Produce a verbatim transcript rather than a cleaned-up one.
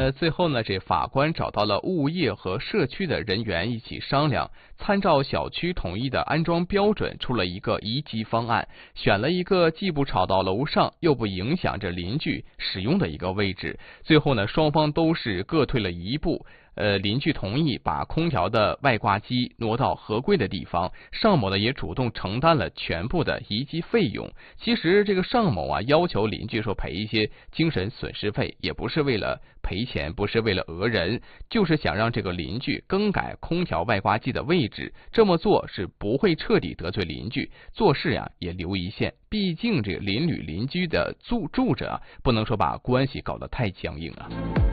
呃，最后呢，这法官找到了物业和社区的人员一起商量，参照小区统一的安装标准，出了一个宜居方案，选了一个既不吵到楼上，又不影响着邻居使用的一个位置。最后呢，双方都是各退了一步。呃，邻居同意把空调的外挂机挪到合规的地方，尚某呢也主动承担了全部的移机费用。其实这个尚某啊要求邻居说赔一些精神损失费，也不是为了赔钱，不是为了讹人，就是想让这个邻居更改空调外挂机的位置。这么做是不会彻底得罪邻居，做事呀也留一线。毕竟这邻里邻居的住住着啊，不能说把关系搞得太僵硬啊。